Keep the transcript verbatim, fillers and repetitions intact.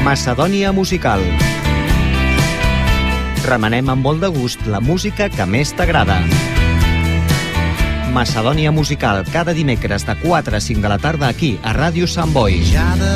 Macedònia Musical. Remenem amb molt de gust la música que més t'agrada. Macedònia Musical, cada dimecres de quatre a cinc de la tarda aquí, a Ràdio Sant Boi. Ja de